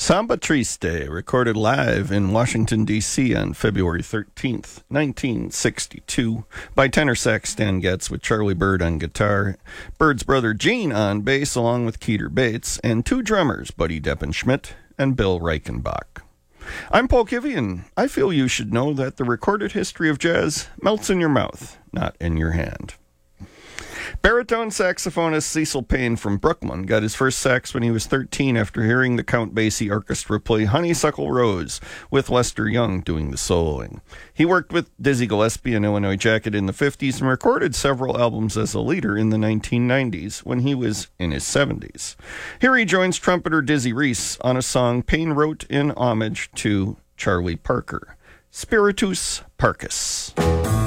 Samba Triste, recorded live in Washington, D.C. on February 13th, 1962, by tenor sax Stan Getz with Charlie Bird on guitar, Bird's brother Gene on bass along with Keeter Bates, and two drummers, Buddy Deppenschmidt and Bill Reichenbach. I'm Paul Kivian. I feel you should know that the recorded history of jazz melts in your mouth, not in your hand. Baritone saxophonist Cecil Payne from Brooklyn got his first sax when he was 13 after hearing the Count Basie Orchestra play Honeysuckle Rose with Lester Young doing the soloing. He worked with Dizzy Gillespie and Illinois Jacket in the 50s and recorded several albums as a leader in the 1990s when he was in his 70s. Here he joins trumpeter Dizzy Reese on a song Payne wrote in homage to Charlie Parker, Spiritus Parkus.